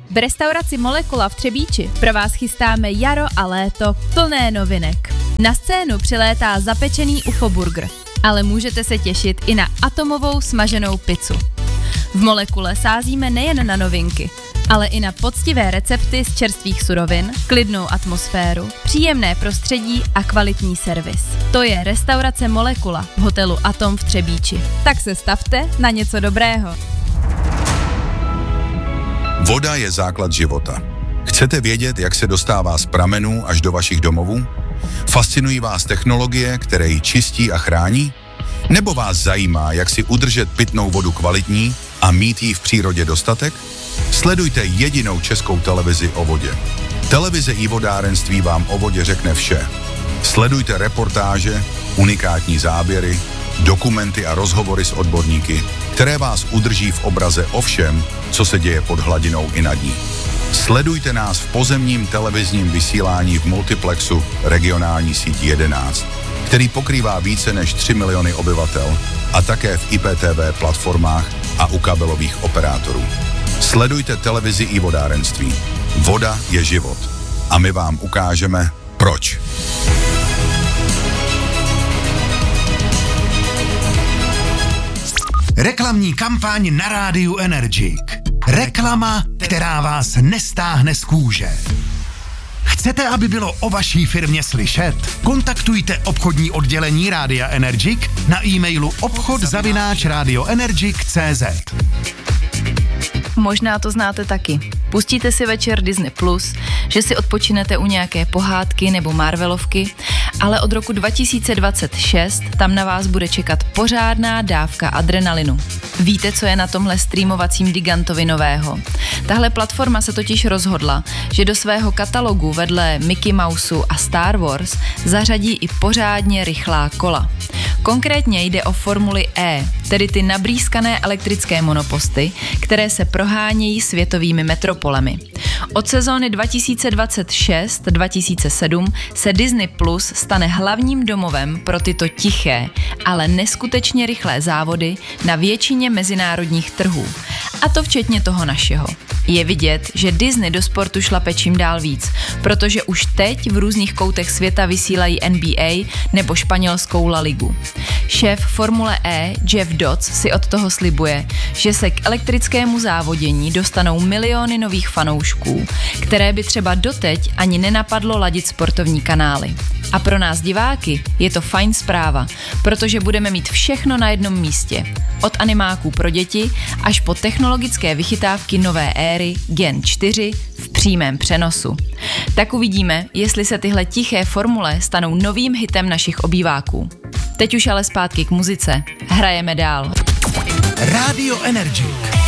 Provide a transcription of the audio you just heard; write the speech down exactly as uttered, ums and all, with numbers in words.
V restauraci Molekula v Třebíči pro vás chystáme jaro a léto plné novinek. Na scénu přilétá zapečený U F O burger, ale můžete se těšit i na atomovou smaženou pizzu. V Molekule sázíme nejen na novinky, ale i na poctivé recepty z čerstvých surovin, klidnou atmosféru, příjemné prostředí a kvalitní servis. To je restaurace Molekula v hotelu Atom v Třebíči. Tak se stavte na něco dobrého. Voda je základ života. Chcete vědět, jak se dostává z pramenů až do vašich domovů? Fascinují vás technologie, které ji čistí a chrání? Nebo vás zajímá, jak si udržet pitnou vodu kvalitní a mít jí v přírodě dostatek? Sledujte jedinou českou televizi o vodě. Televize i vodárenství vám o vodě řekne vše. Sledujte reportáže, unikátní záběry, dokumenty a rozhovory s odborníky, které vás udrží v obraze o všem, co se děje pod hladinou i nad ní. Sledujte nás v pozemním televizním vysílání v multiplexu regionální síť jedenáct, který pokrývá více než tři miliony obyvatel, a také v I P T V platformách a u kabelových operátorů. Sledujte televizi i vodárenství. Voda je život. A my vám ukážeme, proč. Reklamní kampaň na rádiu Energik. Reklama, která vás nestáhne z kůže. Chcete, aby bylo o vaší firmě slyšet? Kontaktujte obchodní oddělení Rádia Energik na e-mailu obchod zavináč radioenergic tečka cé zet. Možná to znáte taky. Pustíte si večer Disney plus, že si odpočinete u nějaké pohádky nebo Marvelovky, ale od roku dva tisíce dvacet šest tam na vás bude čekat pořádná dávka adrenalinu. Víte, co je na tomhle streamovacím gigantovi nového? Tahle platforma se totiž rozhodla, že do svého katalogu vedle Mickey Mouseu a Star Wars zařadí i pořádně rychlá kola. Konkrétně jde o Formuli E, tedy ty nabrýskané elektrické monoposty, které se prohánějí světovými metropolemi. Od sezóny dva tisíce dvacet šest dva tisíce sedm se Disney Plus stane hlavním domovem pro tyto tiché, ale neskutečně rychlé závody na většině mezinárodních trhů. A to včetně toho našeho. Je vidět, že Disney do sportu šlape čím dál víc, protože už teď v různých koutech světa vysílají N B A nebo španělskou La Ligu. Šéf Formule E Jeff Dodds si od toho slibuje, že se k elektrickému závodění dostanou miliony nových fanoušků, které by třeba doteď ani nenapadlo ladit sportovní kanály. A pro nás diváky je to fajn zpráva, protože budeme mít všechno na jednom místě. Od animáků pro děti až po technologické vychytávky nové éry Gen čtyři v přímém přenosu. Tak uvidíme, jestli se tyhle tiché formule stanou novým hitem našich obýváků. Teď už ale zpátky k muzice. Hrajeme dál. Rádio Energik.